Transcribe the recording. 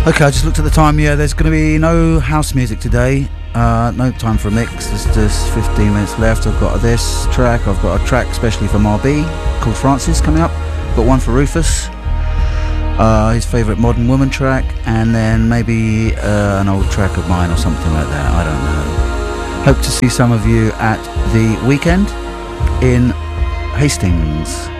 Okay, I just looked at the time. Yeah, there's going to be no house music today. No time for a mix. There's just 15 minutes left. I've got this track. I've got a track especially for Marby called Francis coming up. Got one for Rufus, his favourite Modern Woman track, and then maybe an old track of mine or something like that. I don't know. Hope to see some of you at the weekend in Hastings.